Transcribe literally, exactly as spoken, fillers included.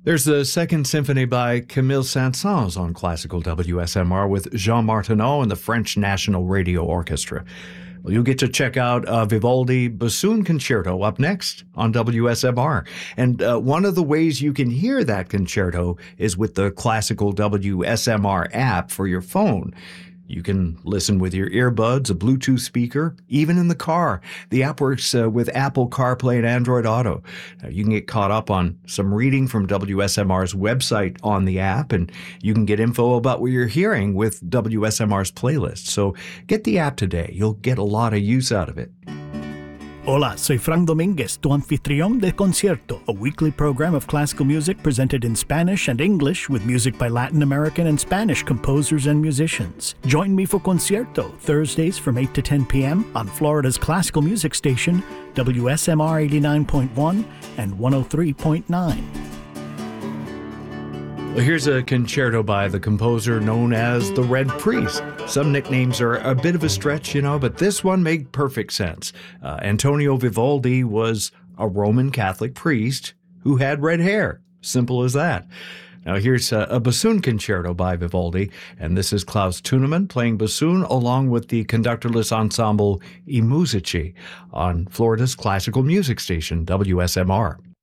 There's the Second Symphony by Camille Saint-Saëns on classical W S M R with Jean Martineau and the French National Radio Orchestra. Well, you'll get to check out a Vivaldi Bassoon Concerto up next on W S M R. And uh, one of the ways you can hear that concerto is with the classical W S M R app for your phone. You can listen with your earbuds, a Bluetooth speaker, even in the car. The app works uh, with Apple CarPlay and Android Auto. Uh, you can get caught up on some reading from W S M R's website on the app, and you can get info about what you're hearing with W S M R's playlist. So get the app today. You'll get a lot of use out of it. Hola, soy Frank Dominguez, tu anfitrión de Concierto, a weekly program of classical music presented in Spanish and English with music by Latin American and Spanish composers and musicians. Join me for Concierto, Thursdays from eight to ten p.m. on Florida's classical music station, W S M R eighty-nine point one and one oh three point nine. Well, here's a concerto by the composer known as the Red Priest. Some nicknames are a bit of a stretch, you know, but this one made perfect sense. Uh, Antonio Vivaldi was a Roman Catholic priest who had red hair. Simple as that. Now here's a, a bassoon concerto by Vivaldi, and this is Klaus Thunemann playing bassoon along with the conductorless ensemble I Musici on Florida's classical music station, W S M R.